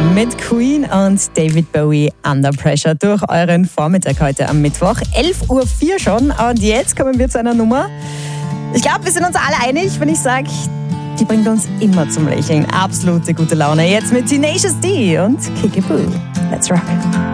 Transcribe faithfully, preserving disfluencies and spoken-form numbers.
mit Queen und David Bowie Under Pressure durch euren Vormittag heute am Mittwoch. elf Uhr vier schon und jetzt kommen wir zu einer Nummer. Ich glaube, wir sind uns alle einig, wenn ich sage, die bringt uns immer zum Lächeln. Absolute gute Laune. Jetzt mit Tenacious D und Kickapoo. Let's rock.